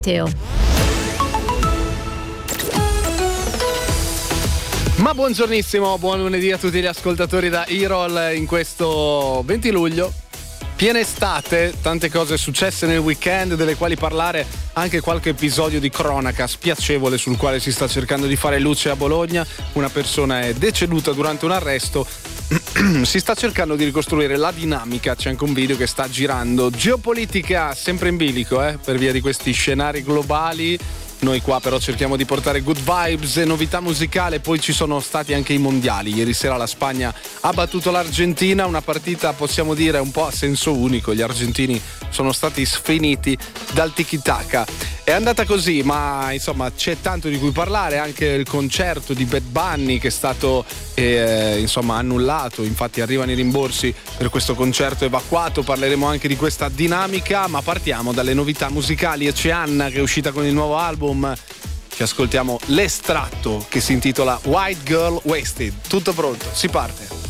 Teo. Ma buongiornissimo, buon lunedì a tutti gli ascoltatori da Irol in questo 20 luglio. Piena estate, tante cose successe nel weekend, delle quali parlare, anche qualche episodio di cronaca spiacevole sul quale si sta cercando di fare luce a Bologna. Una persona è deceduta durante un arresto. Si sta cercando di ricostruire la dinamica, c'è anche un video che sta girando. Geopolitica sempre in bilico, per via di questi scenari globali. Noi qua però cerchiamo di portare good vibes e novità musicale. Poi ci sono stati anche i mondiali. Ieri sera la Spagna ha battuto l'Argentina, una partita possiamo dire un po' a senso unico. Gli argentini sono stati sfiniti dal tiki-taka. È andata così, ma insomma c'è tanto di cui parlare. Anche il concerto di Bad Bunny che è stato annullato. Infatti arrivano i rimborsi per questo concerto evacuato. Parleremo anche di questa dinamica, ma partiamo dalle novità musicali. E c'è Anna che è uscita con il nuovo album. Ci ascoltiamo l'estratto che si intitola White Girl Wasted. Tutto pronto, si parte.